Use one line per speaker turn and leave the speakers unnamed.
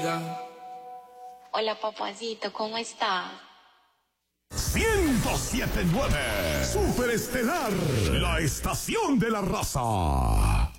vida.
Hola, papacito, ¿cómo está?
107.9 Superestelar, la estación de la raza.